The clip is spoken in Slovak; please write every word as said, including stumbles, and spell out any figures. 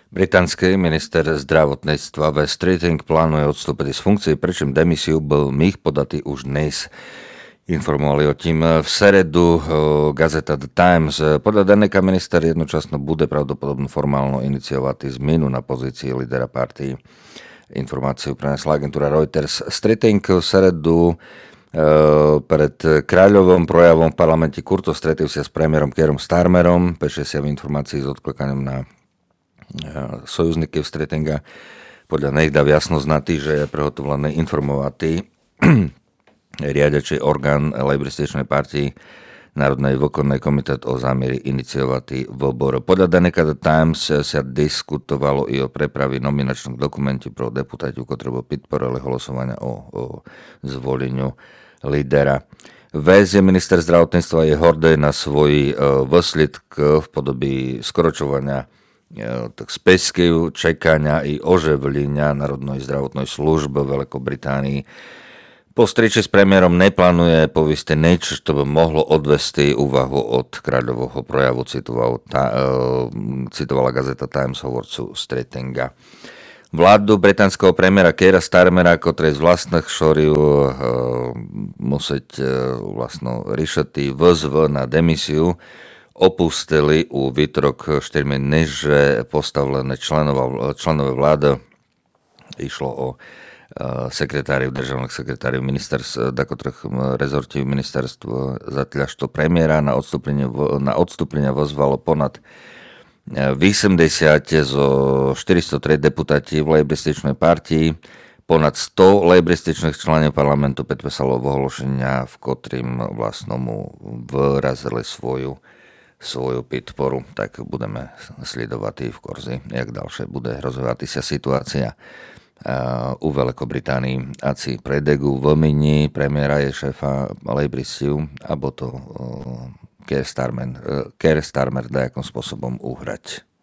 Britanský minister zdravotníctva Wes Streeting plánuje odstúpiť z funkcie, pričom demisiu byl mých podatý už dnes. Informovali o tím v seredu gazeta The Times. Podľa denníka minister jednočasno bude pravdepodobne formálno iniciovať zmenu na pozícii lidera partii. Informáciu prenesla agentúra Reuters. Streeting v seredu pred kráľovom projavom v parlamente Kurto stretil sa s premiérom Kerom Starmerom. Pešie sa v informácii s odklikaním na sojuzníky Streetinga. Podľa nich dá jasnosť na tý, že je prehotovlený informovať riadiaci orgán Lejbrističnej partii Národnej výkonnej komitet o zámeri iniciovať výbor. Podľa denníka The Times sa diskutovalo i o prepravi nominačných dokumentov pro deputátiu, ktoré bol podporili hlasovania o, o zvoleniu lídera. Vez je minister zdravotníctva je hordý na svoj výsledk v podobe skoročovania tak späťského čekania i oživlenia Národnej zdravotnej služby v Veľkej Británii. Po striči s premiérom neplánuje poviesť niečo, čo by mohlo odvesti úvahu od kráľového projavu, citoval, tá, e, citovala gazeta Times hovorcu Streetinga. Vládu británskeho premiéra Keira Starmera, ktorý z vlastných šoriu e, musieť e, vlastno riešiti výzvu na demisiu, opustili u výtrok štyrmi niže postavené členové, členové vlády. Išlo o sekretáriu, državných sekretáriu ministerstv, dakotrých rezortí ministerstva, zatiaľ što premiéra na odstúplenie, na odstúplenie vozvalo ponad osemdesiat zo štyristotra deputáti v lejbrističnej partii, ponad sto lejbrističných členov parlamentu podpísalo ohlášenia, v ktorým vlastnomu vyrazili svoju svoju podporu, tak budeme sledovať v kurzi, jak ďalšie bude rozvíjať sa situácia u Veľkobritánii. Aci predegu v mini premiéra je šéfa Lejbristiu, abo to Keir Starmer, Keir Starmer dajakom spôsobom uhrať.